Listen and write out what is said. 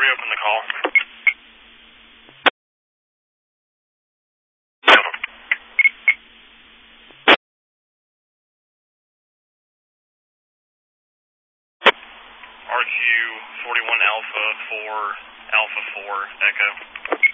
reopen the call. RQ 41 Alpha 4 Alpha 4 Echo.